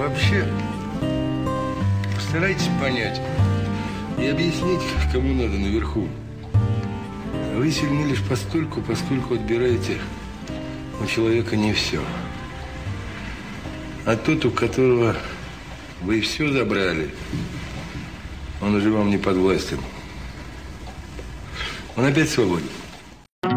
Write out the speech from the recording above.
Вообще, постарайтесь понять и объяснить, кому надо наверху. Вы сильны лишь постольку, поскольку отбираете у человека не все. А тот, у которого вы все забрали, он уже вам не подвластен. Он опять свободен.